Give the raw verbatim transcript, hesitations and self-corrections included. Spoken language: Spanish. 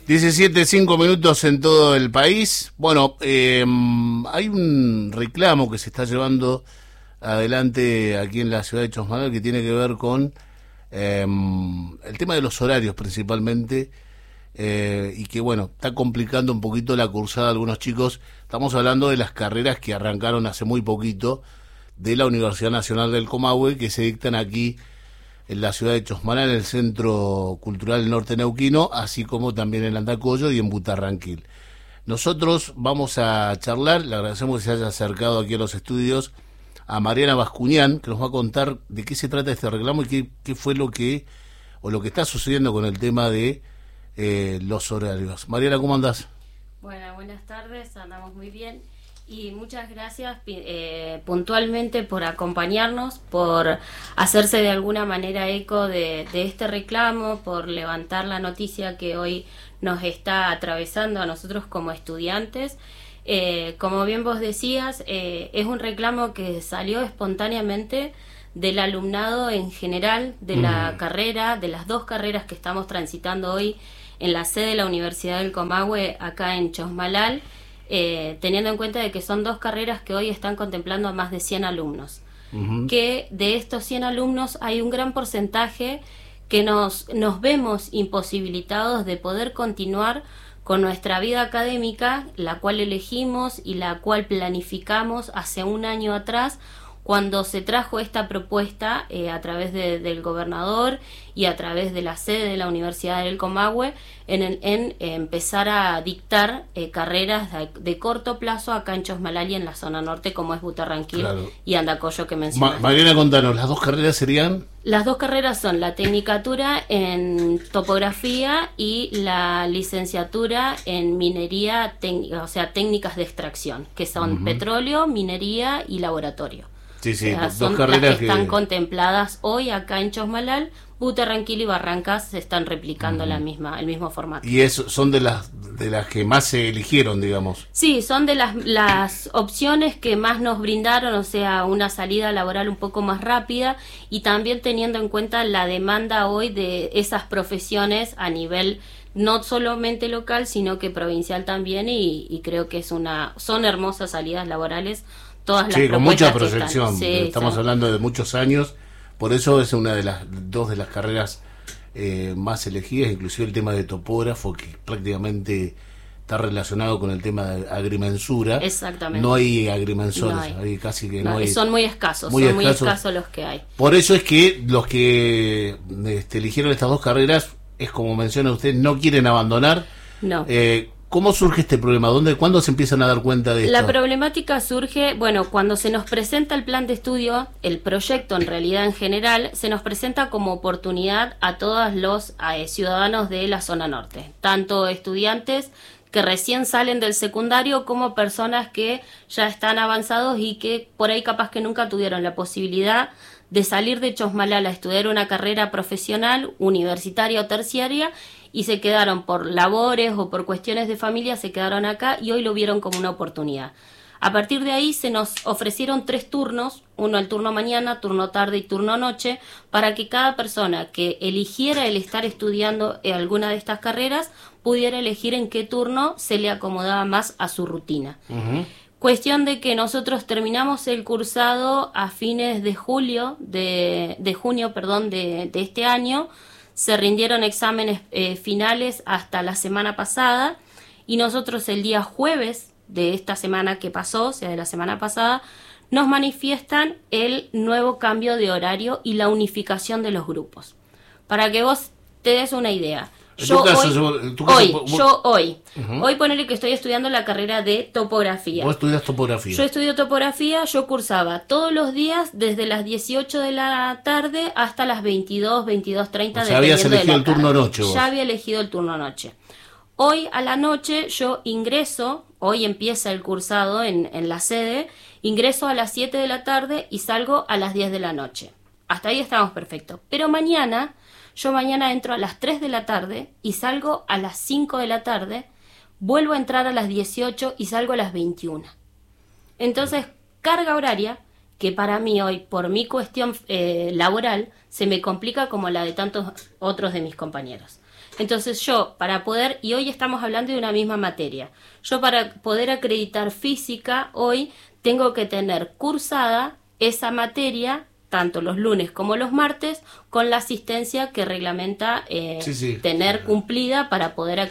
diecisiete, cinco minutos en todo el país. Bueno, eh, hay un reclamo que se está llevando adelante aquí en la ciudad de Chosmalal que tiene que ver con eh, el tema de los horarios principalmente, eh, y que bueno, está complicando un poquito la cursada de algunos chicos. Estamos hablando de las carreras que arrancaron hace muy poquito de la Universidad Nacional del Comahue, que se dictan aquí en la ciudad de Chosmalal, en el Centro Cultural Norte Neuquino, así como también en Andacollo y en Butarranquil. Nosotros vamos a charlar, le agradecemos que se haya acercado aquí a los estudios a Mariana Bascuñán, que nos va a contar de qué se trata este reclamo y qué, qué fue lo que, o lo que está sucediendo con el tema de eh, los horarios. Mariana, ¿cómo andás? Bueno, buenas tardes, andamos muy bien. Y muchas gracias eh, puntualmente por acompañarnos, por hacerse de alguna manera eco de, de este reclamo, por levantar la noticia que hoy nos está atravesando a nosotros como estudiantes. Eh, como bien vos decías, eh, es un reclamo que salió espontáneamente del alumnado en general, de mm. la carrera, de las dos carreras que estamos transitando hoy en la sede de la Universidad del Comahue, acá en Chosmalal. Eh, teniendo en cuenta de que son dos carreras que hoy están contemplando a más de cien alumnos, uh-huh. que de estos cien alumnos hay un gran porcentaje que nos, nos vemos imposibilitados de poder continuar con nuestra vida académica, la cual elegimos y la cual planificamos hace un año atrás, cuando se trajo esta propuesta eh, a través de, del gobernador y a través de la sede de la Universidad del Comahue en, en, en eh, empezar a dictar eh, carreras de, de corto plazo acá en Chosmalal y en la zona norte, como es Butarranquil claro. y Andacollo que mencionaste. Ma- Mariana, contanos, ¿las dos carreras serían? Las dos carreras son la tecnicatura en topografía y la licenciatura en minería, tec- o sea, técnicas de extracción, que son uh-huh. petróleo, minería y laboratorio. Sí, sí, o sea, dos son carreras las que, que están contempladas hoy acá en Chosmalal. Butarranquil y Barrancas se están replicando uh-huh. la misma, el mismo formato. Y eso son de las de las que más se eligieron, digamos. Sí, son de las, las opciones que más nos brindaron, o sea, una salida laboral un poco más rápida y también teniendo en cuenta la demanda hoy de esas profesiones a nivel no solamente local, sino que provincial también y, y creo que es una son hermosas salidas laborales. Todas las sí, con mucha proyección. proyección. Sí, estamos sí. hablando de muchos años, por eso es una de las dos de las carreras eh, más elegidas, inclusive el tema de topógrafo, que prácticamente está relacionado con el tema de agrimensura. Exactamente. No hay agrimensores, no hay. hay casi que no, no hay. Son muy escasos, muy son escasos. muy escasos los que hay. Por eso es que los que este, eligieron estas dos carreras, es como menciona usted, no quieren abandonar. No. Eh, ¿Cómo surge este problema? ¿Dónde, ¿Cuándo se empiezan a dar cuenta de esto? La problemática surge, bueno, cuando se nos presenta el plan de estudio, el proyecto en realidad en general, se nos presenta como oportunidad a todos los eh, ciudadanos de la zona norte, tanto estudiantes que recién salen del secundario como personas que ya están avanzados y que por ahí capaz que nunca tuvieron la posibilidad de salir de Chosmalal a estudiar una carrera profesional, universitaria o terciaria, y se quedaron por labores o por cuestiones de familia, se quedaron acá y hoy lo vieron como una oportunidad. A partir de ahí se nos ofrecieron tres turnos, uno el turno mañana, turno tarde y turno noche, para que cada persona que eligiera el estar estudiando en alguna de estas carreras pudiera elegir en qué turno se le acomodaba más a su rutina. Uh-huh. Cuestión de que nosotros terminamos el cursado a fines de julio, de, de junio, perdón, de, de este año. Se rindieron exámenes eh, finales hasta la semana pasada y nosotros el día jueves de esta semana que pasó, o sea, de la semana pasada, nos manifiestan el nuevo cambio de horario y la unificación de los grupos. Para que vos te des una idea. Yo caso, hoy, yo, caso, hoy, vos... yo hoy, uh-huh. hoy ponele que estoy estudiando la carrera de topografía. Vos estudias topografía. Yo estudio topografía, yo cursaba todos los días desde las dieciocho de la tarde hasta las veintidós, veintidós treinta. O sea, habías elegido el turno noche vos. Ya había elegido el turno noche. Hoy a la noche yo ingreso, hoy empieza el cursado en, en la sede, ingreso a las siete de la tarde y salgo a las diez de la noche. Hasta ahí estamos perfectos. Pero mañana... Yo mañana entro a las tres de la tarde y salgo a las cinco de la tarde, vuelvo a entrar a las dieciocho y salgo a las veintiuna. Entonces, carga horaria que para mí hoy, por mi cuestión eh, laboral, se me complica como la de tantos otros de mis compañeros. Entonces yo, para poder, y hoy estamos hablando de una misma materia, yo para poder acreditar física hoy tengo que tener cursada esa materia, tanto los lunes como los martes, con la asistencia que reglamenta eh, sí, sí, tener sí. cumplida para poder